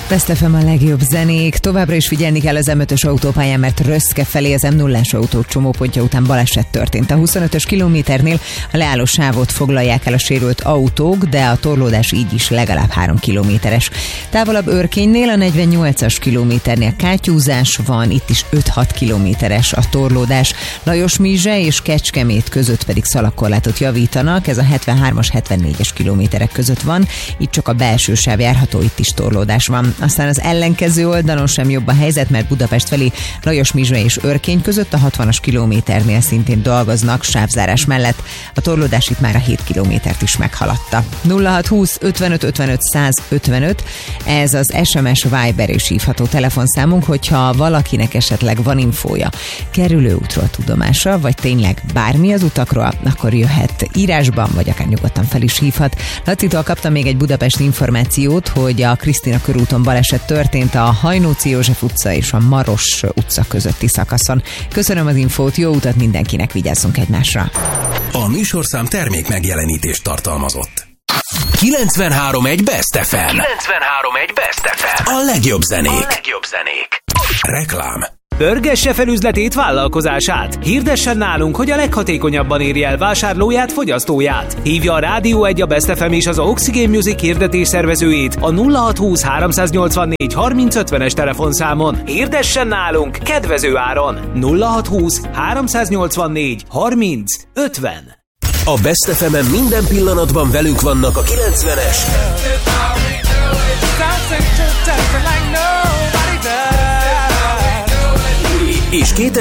Best FM a legjobb zenék. Továbbra is figyelni kell az M5-ös autópályán, mert Röszke felé az M0-as autó csomópontja után baleset történt. A 25-ös kilométernél a leálló sávot foglalják el a sérült autók, de a torlódás így is legalább 3 kilométeres. Távolabb Örkénynél a 48-as kilométernél kátyúzás van, itt is 5-6 kilométeres a torlódás. Lajosmízse és Kecskemét között pedig szalagkorlátot javítanak, ez a 73-as, 74-es kilométerek között van, itt csak a belső sáv járható, itt is torlódás van. Aztán az ellenkező oldalon sem jobb a helyzet, mert Budapest felé Lajosmízse és Örkény között a 60-as kilométernél szintén dolgoznak sávzárás mellett. A torlódás itt már a 7 kilométert is meghaladta. 0620 55 55 155, ez az SMS, Viber és hívható telefonszámunk, hogyha valakinek esetleg van infója kerülőútról tudomása, vagy tényleg bármi az utakról, akkor jöhet írásban, vagy akár nyugodtan fel is hívhat. Lacitól kaptam még egy budapesti információt, hogy a Krisztina körúton baleset történt a Hajnóci József utca és a Maros utca közötti szakaszon. Köszönöm az infót, jó utat mindenkinek, vigyázzunk egymásra. A műsorszám termék megjelenítést tartalmazott. 93.1 Best FM. 93.1 Best FM. A legjobb zenék. Reklám. Pörgesse fel üzletét, vállalkozását. Hirdessen nálunk, hogy a leghatékonyabban érje el vásárlóját, fogyasztóját. Hívja a Rádió 1, a Best FM és az Oxygen Music hirdetés szervezőjét a 0620 384 3050-es telefonszámon. Hirdessen nálunk kedvező áron. 0620 384 3050. A Best FM-en minden pillanatban velünk vannak a 90-es és